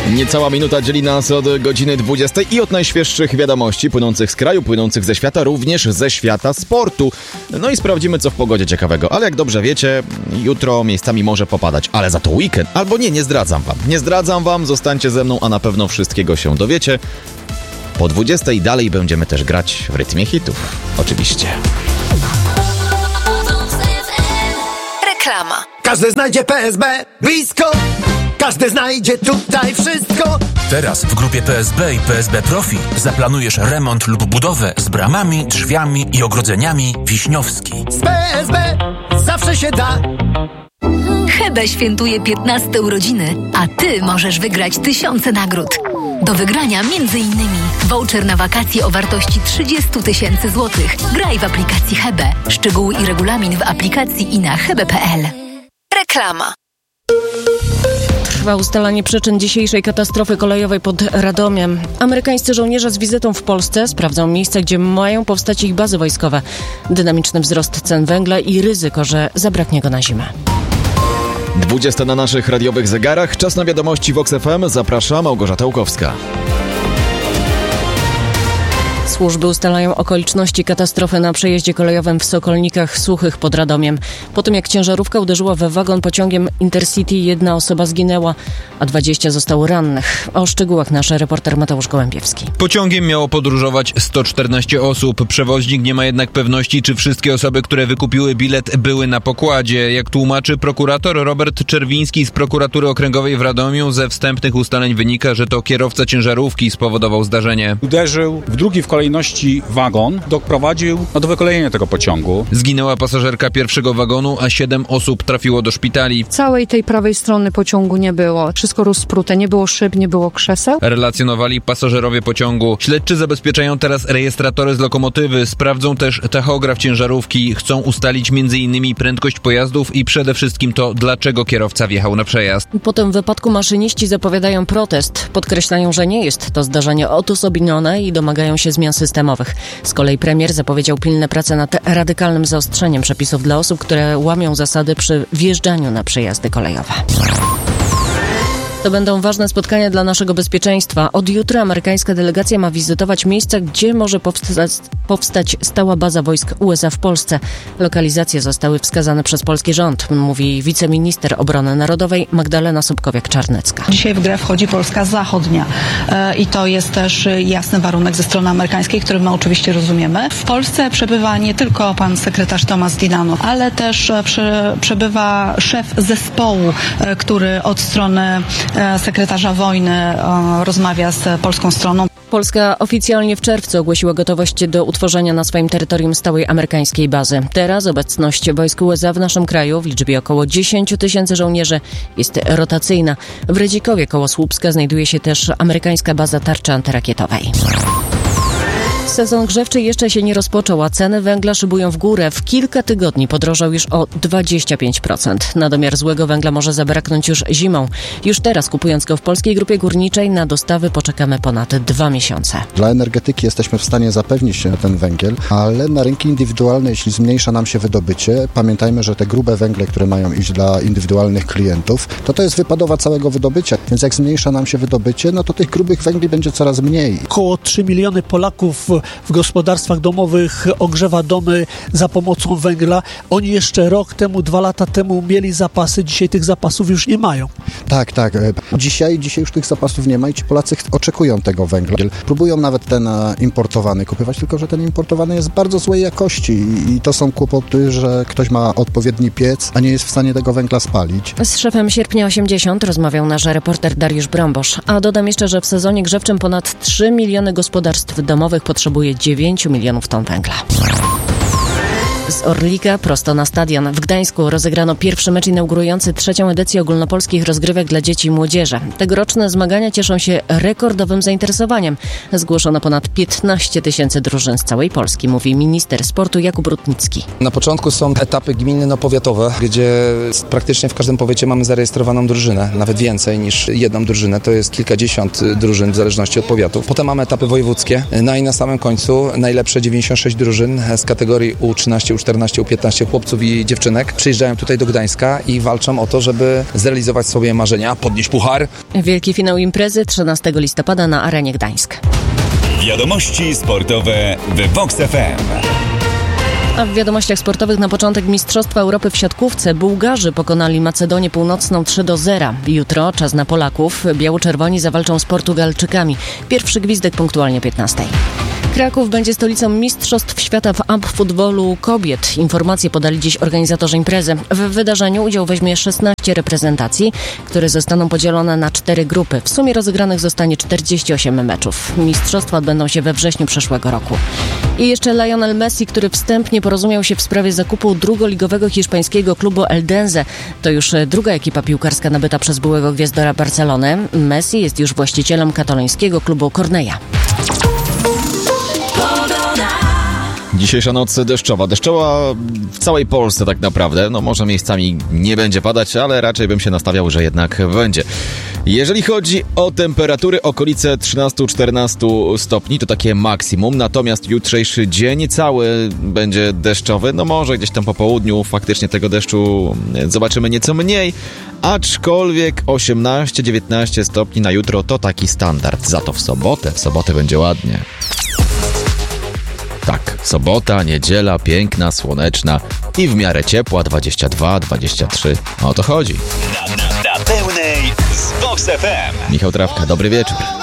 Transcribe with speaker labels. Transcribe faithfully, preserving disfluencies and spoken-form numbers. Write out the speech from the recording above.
Speaker 1: Niecała minuta dzieli nas od godziny dwudziestej i od najświeższych wiadomości płynących z kraju, płynących ze świata, również ze świata sportu. No i sprawdzimy, co w pogodzie ciekawego. Ale jak dobrze wiecie, jutro miejscami może popadać, ale za to weekend. Albo nie, nie zdradzam wam. Nie zdradzam wam, zostańcie ze mną, a na pewno wszystkiego się dowiecie. Po dwudziestej dalej będziemy też grać w rytmie hitów. Oczywiście.
Speaker 2: Reklama.
Speaker 3: Każdy znajdzie P S B blisko. Każdy znajdzie tutaj wszystko.
Speaker 4: Teraz w grupie P S B i P S B Profi zaplanujesz remont lub budowę z bramami, drzwiami i ogrodzeniami Wiśniowski.
Speaker 3: Z P S B zawsze się da.
Speaker 2: Hebe świętuje piętnaste urodziny, a ty możesz wygrać tysiące nagród. Do wygrania między innymi voucher na wakacje o wartości trzydzieści tysięcy złotych. Graj w aplikacji Hebe. Szczegóły i regulamin w aplikacji i na hebe kropka pe el. Reklama.
Speaker 5: Trwa ustalanie przyczyn dzisiejszej katastrofy kolejowej pod Radomiem. Amerykańscy żołnierze z wizytą w Polsce sprawdzą miejsca, gdzie mają powstać ich bazy wojskowe. Dynamiczny wzrost cen węgla i ryzyko, że zabraknie go na zimę.
Speaker 1: dwudziesta na naszych radiowych zegarach. Czas na wiadomości Vox F M. Zaprasza Małgorzata Łukowska.
Speaker 5: Służby ustalają okoliczności katastrofy na przejeździe kolejowym w Sokolnikach Suchych pod Radomiem. Po tym, jak ciężarówka uderzyła we wagon pociągiem Intercity, jedna osoba zginęła, a dwadzieścia zostało rannych. O szczegółach nasz reporter Mateusz Gołębiewski.
Speaker 6: Pociągiem miało podróżować sto czternaście osób. Przewoźnik nie ma jednak pewności, czy wszystkie osoby, które wykupiły bilet, były na pokładzie. Jak tłumaczy prokurator Robert Czerwiński z prokuratury okręgowej w Radomiu, ze wstępnych ustaleń wynika, że to kierowca ciężarówki spowodował zdarzenie.
Speaker 7: Uderzył w drugi w kolejności wagon, doprowadził no, do wykolejenia tego pociągu.
Speaker 6: Zginęła pasażerka pierwszego wagonu, a siedem osób trafiło do szpitali.
Speaker 8: Całej tej prawej strony pociągu nie było. Wszystko rozprute, nie było szyb, nie było krzeseł.
Speaker 6: Relacjonowali pasażerowie pociągu. Śledczy zabezpieczają teraz rejestratory z lokomotywy, sprawdzą też tachograf ciężarówki. Chcą ustalić między innymi prędkość pojazdów i przede wszystkim to, dlaczego kierowca wjechał na przejazd.
Speaker 5: Po tym wypadku maszyniści zapowiadają protest. Podkreślają, że nie jest to zdarzenie odosobnione i domagają się zmian systemowych. Z kolei premier zapowiedział pilne prace nad radykalnym zaostrzeniem przepisów dla osób, które łamią zasady przy wjeżdżaniu na przejazdy kolejowe. To będą ważne spotkania dla naszego bezpieczeństwa. Od jutra amerykańska delegacja ma wizytować miejsca, gdzie może powstać, powstać stała baza wojsk U S A w Polsce. Lokalizacje zostały wskazane przez polski rząd, mówi wiceminister obrony narodowej Magdalena Sobkowiak-Czarnecka.
Speaker 9: Dzisiaj w grę wchodzi Polska Zachodnia e, i to jest też jasny warunek ze strony amerykańskiej, który my oczywiście rozumiemy. W Polsce przebywa nie tylko pan sekretarz Tomasz Dilano, ale też prze, przebywa szef zespołu, e, który od strony sekretarza wojny rozmawia z polską stroną.
Speaker 5: Polska oficjalnie w czerwcu ogłosiła gotowość do utworzenia na swoim terytorium stałej amerykańskiej bazy. Teraz obecność wojsk U S A w naszym kraju w liczbie około dziesięć tysięcy żołnierzy jest rotacyjna. W Rydzikowie koło Słupska znajduje się też amerykańska baza tarczy antyrakietowej. Sezon grzewczy jeszcze się nie rozpoczął, a ceny węgla szybują w górę. W kilka tygodni podrożał już o dwadzieścia pięć procent. Na domiar złego węgla może zabraknąć już zimą. Już teraz, kupując go w Polskiej Grupie Górniczej, na dostawy poczekamy ponad dwa miesiące.
Speaker 10: Dla energetyki jesteśmy w stanie zapewnić ten węgiel, ale na rynki indywidualne, jeśli zmniejsza nam się wydobycie, pamiętajmy, że te grube węgle, które mają iść dla indywidualnych klientów, to to jest wypadowa całego wydobycia. Więc jak zmniejsza nam się wydobycie, no to tych grubych węgli będzie coraz mniej.
Speaker 11: Około trzy miliony Polaków w gospodarstwach domowych ogrzewa domy za pomocą węgla. Oni jeszcze rok temu, dwa lata temu mieli zapasy, dzisiaj tych zapasów już nie mają.
Speaker 10: Tak, tak. Dzisiaj, dzisiaj już tych zapasów nie ma i ci Polacy oczekują tego węgla. Próbują nawet ten importowany kupować, tylko że ten importowany jest bardzo złej jakości i to są kłopoty, że ktoś ma odpowiedni piec, a nie jest w stanie tego węgla spalić.
Speaker 5: Z szefem Sierpnia osiemdziesiąt rozmawiał nasz reporter Dariusz Brąbosz. A dodam jeszcze, że w sezonie grzewczym ponad trzy miliony gospodarstw domowych potrzebuje dziewięć milionów ton węgla. Z Orlika prosto na stadion. W Gdańsku rozegrano pierwszy mecz inaugurujący trzecią edycję ogólnopolskich rozgrywek dla dzieci i młodzieży. Tegoroczne zmagania cieszą się rekordowym zainteresowaniem. Zgłoszono ponad piętnaście tysięcy drużyn z całej Polski, mówi minister sportu Jakub Rutnicki.
Speaker 12: Na początku są etapy gminno-powiatowe, gdzie praktycznie w każdym powiecie mamy zarejestrowaną drużynę, nawet więcej niż jedną drużynę, to jest kilkadziesiąt drużyn w zależności od powiatu. Potem mamy etapy wojewódzkie, no i na samym końcu najlepsze dziewięćdziesiąt sześć drużyn z kategorii U trzynaście U czternaście, U piętnaście chłopców i dziewczynek przyjeżdżają tutaj do Gdańska i walczą o to, żeby zrealizować swoje marzenia, podnieść puchar.
Speaker 5: Wielki finał imprezy trzynastego listopada na Arenie Gdańsk.
Speaker 13: Wiadomości sportowe w Vox F M.
Speaker 5: A w wiadomościach sportowych na początek Mistrzostwa Europy w siatkówce Bułgarzy pokonali Macedonię Północną trzy do zera. Jutro czas na Polaków. Biało-czerwoni zawalczą z Portugalczykami. Pierwszy gwizdek punktualnie piętnastej. Kraków będzie stolicą Mistrzostw Świata w amp-futbolu kobiet. Informacje podali dziś organizatorzy imprezy. W wydarzeniu udział weźmie szesnaście reprezentacji, które zostaną podzielone na cztery grupy. W sumie rozegranych zostanie czterdzieści osiem meczów. Mistrzostwa odbędą się we wrześniu przyszłego roku. I jeszcze Lionel Messi, który wstępnie porozumiał się w sprawie zakupu drugoligowego hiszpańskiego klubu Eldense. To już druga ekipa piłkarska nabyta przez byłego gwiazdora Barcelony. Messi jest już właścicielem katalońskiego klubu Cornellà.
Speaker 1: Dzisiejsza noc deszczowa. Deszczowa w całej Polsce tak naprawdę. No może miejscami nie będzie padać, ale raczej bym się nastawiał, że jednak będzie. Jeżeli chodzi o temperatury, okolice trzynaście czternaście stopni to takie maksimum, natomiast jutrzejszy dzień cały będzie deszczowy. No może gdzieś tam po południu faktycznie tego deszczu zobaczymy nieco mniej, aczkolwiek osiemnaście dziewiętnaście stopni na jutro to taki standard. Za to w sobotę, w sobotę będzie ładnie. Tak, sobota, niedziela, piękna, słoneczna i w miarę ciepła, dwadzieścia dwa dwadzieścia trzy. O to chodzi.
Speaker 13: Na, na, na pełnej z Vox F M.
Speaker 1: Michał Trawka, dobry wieczór.